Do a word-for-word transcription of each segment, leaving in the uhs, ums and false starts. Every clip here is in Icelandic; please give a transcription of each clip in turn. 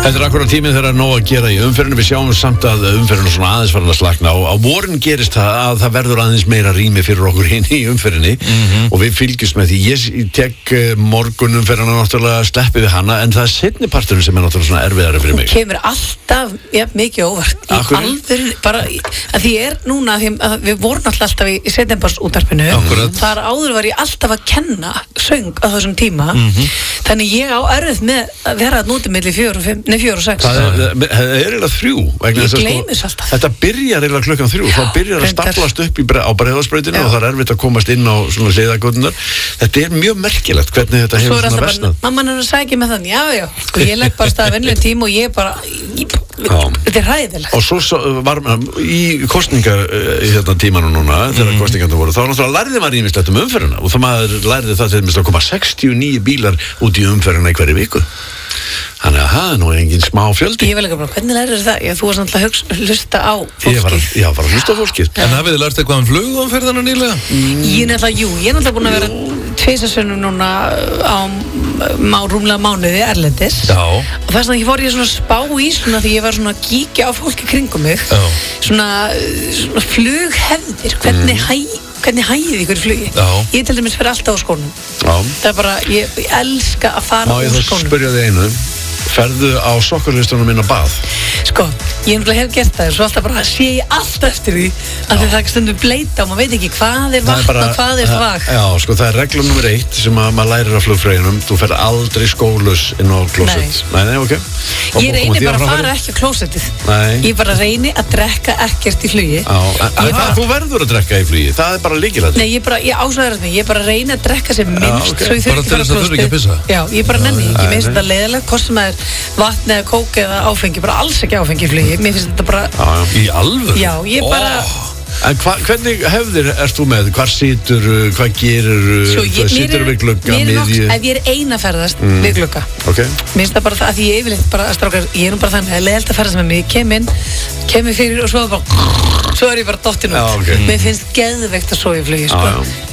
Þetta er akkurat tíminn þegar að nóg að gera í umferðinu. Við sjáum samt að umferðinu svona aðeins farin að slakna og á vorin gerist það að það verður aðeins meira rými fyrir okkur hinn í umferðinni mm-hmm. og við fylgjumst með því. Ég tek morgun umferðina náttúrulega sleppi við hana en það er seinni parturinn sem er náttúrulega svona erfiðari fyrir mig. Þú kemur alltaf ja, mikið óvart í alveg bara að því er núna að við vorum alltaf í, í setjumbarsútarpinu þar áður var ég alltaf að kenna söng á þessum tíma mm-hmm. þannig ég á erfið með að vera að núti milli fjögur og fimm, nei fjögur og sex. Það er, það er eiginlega þrjú. Ég gleymis sko, alltaf. Þetta byrjar eiginlega klukkan þrjú. Já, þá byrjar að staplast upp í, á Breiðholtsbrautinni og það er erfitt að komast inn á svona hliðargöturnar. Þetta er mjög merkilegt hvernig þetta hefur svona versnað. Mamman er að sækja með þann, já, já. Og ég legg bara stað vennilegum tíma og ég bara, ég, þetta er hræðilegt. Og svo var í kostningar í þetta tímanu núna, þegar mm. kostningarna voru, þá náttúrulega lærði maður ýmislegt um umferðina og þá maður lærði það til að koma sextíu og níu bílar út í umferðina í hverju viku. Þannig að það er nú engin smá fjöldi. Ég vel ekki bara, hvernig lærir það? Já, þú varst náttúrulega að hlusta á fólkið. Ég var að, já, var að hlusta á fólkið. En hafið þið lært eitthvað um flugumferðina nýlega? Mm. Ég er náttúrulega, jú, ég er náttúrulega búin að vera tvisvarsinnum núna á má, rúmlega mánuði erlendis. Já. Og þess vegna ég fór ég svona spá í svona því ég var svona að kíkja á fólki kringum mig. Já. Svona, svona flughefðir, hvernig mm. hæ hvernig hæðið ykkur flugi. Já. Ég til dæmis fyrir alltaf á skónum. Já. Það er bara, ég, ég elska að fara Má á ég skónum. þá spyrja þig einu, ferðu á sokkarlistunum inn á bað? Sko, ég hef hef gert það og svo alltaf bara sé ég allt eftir því að það er stundum bleita og maður veit ekki hvað er vatn og hvað er þvag. Já, sko, það er regla nummer eitt sem að maður lærir af flugfreyjunum, þú fer aldrei skólaus inn á klósett. Nei, nei, ok. Ég reyni bara að fara ekki á klósettið. Nei. Ég bara reyni að drekka ekkert í flugi. Já, en það, þú verður að drekka í flugi, það er bara lykilatriði. Nei, ég bara, ég ásæðar mig, ég bara reyni að drekka sem minnst okay. svo ég þurfi bara til þess að þurfi ekki að pissa. Já, ég bara nenni ekki, mér finnst þetta leiðilegt, hvort sem það er vatn eða kók eða áfengi, bara alls ekki áfengi í flugi. Mér finnst þetta bara... Já, í alvöru? Já, ég bara... Oh. En hva, hvernig hefðir ert þú með? Hvar situr, hvað gerir, hvað situr við glugga, miðju? Ef ég er eina ferðast mm. við glugga. Ok. Mér finnst það bara það, að ég yfirleitt bara, strákar, ég er nú bara þannig, það er leiðilegt að ferðast með mig, ég kem inn, kem ég fyrir og svo bara, svo er ég bara dottin út. Já, okay. Mér finnst geðveikt að sofa í flugi, sko.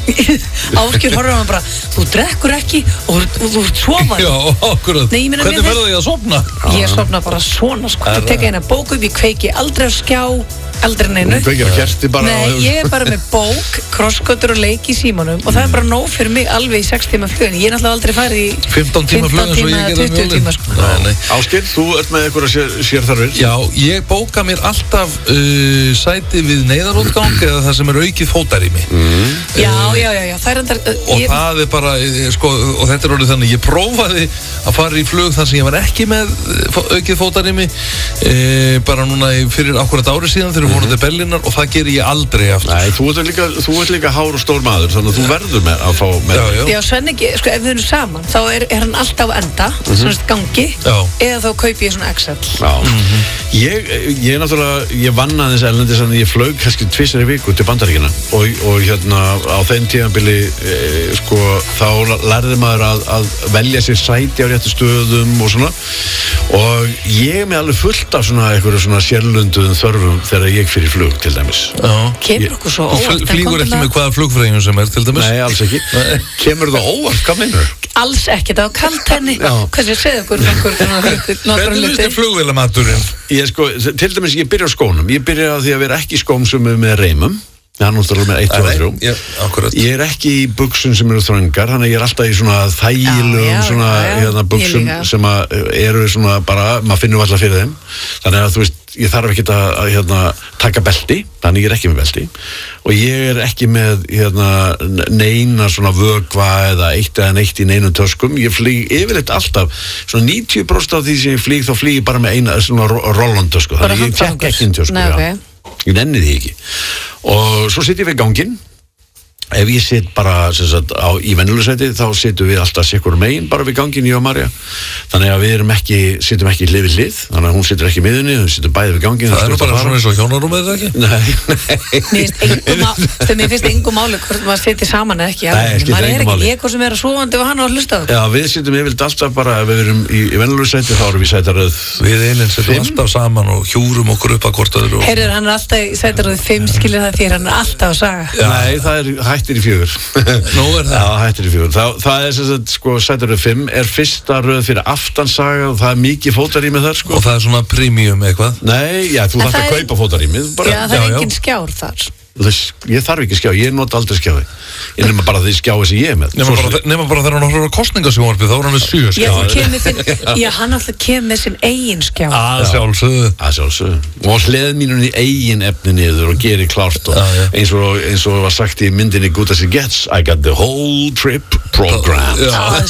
Áskjör horfður hann bara, þú drekkur ekki og þú ert sofandi. Já, akkurat. Nei, ég meina, hvernig ferðu þig að sofna? Ég sofna bara svona, sko. Ég tek eina bók upp, ég kveiki aldrei á skjá. Aldrei neinu. Þú kveikir að kerti bara. Nei, ég er bara með bók, krossgötur og leik í símanum og það er bara nóg fyrir mig alveg í sex tíma flugin. Ég er náttúrulega aldrei farið í fimmtán tíma flug eins og ég geta tuttugu tíma sko. Áskil, þú ert með einhverja sér, sérþarfir? Já, ég bóka mér alltaf uh, sæti við neyðarútgang eða það sem er aukið fótarými. Mm. Já, já, já, já, það er endar... Uh, og ég... það er bara, sko, og þetta er orðið þannig, ég prófaði að fara í flug þar sem ég var ekki með aukið fótarými uh, bara núna fyrir akkurat ári síðan þegar við vorum til Berlínar og það gerir ég aldrei aftur. Nei, þú ert líka, þú ert líka hár og stór maður, þannig að þú verður með að fá með. Já, já. Já, Svenni, sko, ef við erum saman, þá er, er hann alltaf á enda, mm-hmm. svona gangi, já. Eða þá kaupi ég svona Excel. Já. Mm-hmm. Ég, ég náttúrulega, ég vann aðeins erlendis, þannig að ég flög kannski tvisvar í viku til Bandaríkjanna og, og hérna á þeim tímabili, e, sko, þá lærði maður að, að velja sér sæti á réttu stöðum og svona og ég er með alveg fullt af svona einhverju svona sérlunduðum þörfum þegar ég fyrir flug til dæmis. Já. Kemur okkur svo óvart. Þú flýgur ekki með hvaða flugfræðingum sem er til dæmis? Nei, alls ekki. Kemur það óvart, hvað meinur? Alls ekki, það var kalt henni. Hvernig segðu okkur einhver Hvernig finnst þér flugvélamaturinn? Ég sko, til dæmis ég byrja á skónum. Ég byrja á því að vera ekki í skóm sem er með reimum. Það er náttúrulega með eitt, tvö og þrjú. Já, akkurat. Ég er ekki í buxum sem eru þröngar, þannig að ég er alltaf í svona þægilegum svona hérna buxum sem að eru svona bara, maður finnur alltaf fyrir þeim. Þannig að þú veist, ég þarf ekki að, að hérna, taka belti, þannig ég er ekki með belti. Og ég er ekki með hérna, neina svona vökva eða eitt eða neitt í neinum töskum. Ég flýg yfirleitt alltaf, svona níutíu prósent af því sem ég flýg, þá flýg ég bara með eina svona rollandtösku. Þannig ég tek ekki inn tösku, já. Ég nenni því ekki. Og svo sitt ég við ganginn. Ef ég sitt bara sagt, á, í venjulegsæti þá sittum við alltaf sikkur megin bara við ganginn, ég og Marja. Þannig að við erum ekki, sittum ekki hlið við hlið. Þannig að hún sittur ekki í miðunni, hún sittur bæði við ganginn. Það er bara svona eins og hjónarúmið eða ekki? Nei, nei. Mér finnst engum máli hvort maður sittir saman eða ekki. Nei, skiptir engu máli. Ég er eitthvað sem er að sofandi og hann á að hlusta á þetta. Já, við sittum yfirleitt alltaf bara, ef við erum í, í venjulegsæti þá erum við sætaröð. Við Elín sittum alltaf saman og hjúrum okkur upp að hvort öðru. Heyrðu, hann er alltaf í sætaröð fimm, skilur það þér, hann er alltaf að saga. Nei, það er hættir í fjögur. Nú er það? Já, hættir í fjögur. Það, það er sem sagt, sko, Sætaröð fimm er fyrsta röð fyrir aftansaga og það er mikið fótarými þar, sko. Og það er svona premium eitthvað? Nei, já, þú þarft að kaupa fótarými. Já, það er engin skjár þar. Ég þarf ekki skjá, ég nota aldrei skjáði. Ég nema bara því skjáði sem ég er með. Nema bara, nema bara þegar hann horfður á kosningasjónvarpið, þá er hann með sjö skjáði. Já, hann alltaf kemur með sinn eigin skjá. Að sjálfsögðu. Að sjálfsögðu. Og hleð mínunni eigin efni niður og gerir klárt og eins og, eins og var sagt í myndinni Good As It Gets, I got the whole trip program. Að